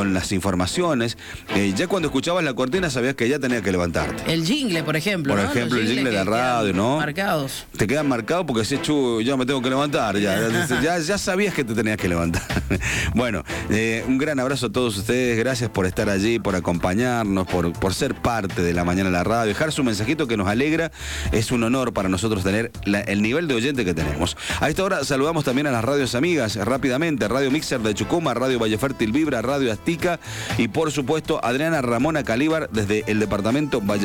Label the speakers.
Speaker 1: con las informaciones. Ya cuando escuchabas la cortina sabías que ya tenías que levantarte.
Speaker 2: El jingle, por ejemplo.
Speaker 1: Por
Speaker 2: ¿no?
Speaker 1: ejemplo, el jingle de la radio, ¿no?
Speaker 2: Marcados.
Speaker 1: Te quedan marcados porque decís, ya me tengo que levantar. Ya sabías que te tenías que levantar. Bueno, un gran abrazo a todos ustedes. Gracias por estar allí, por acompañarnos, por ser parte de La Mañana de la Radio. Dejar su mensajito que nos alegra. Es un honor para nosotros tener el nivel de oyente que tenemos. A esta hora saludamos también a las radios amigas rápidamente. Radio Mixer de Chucuma, Radio Valle Fértil Vibra, Radio Aztica y por supuesto Adriana Ramona Calíbar desde el departamento Valle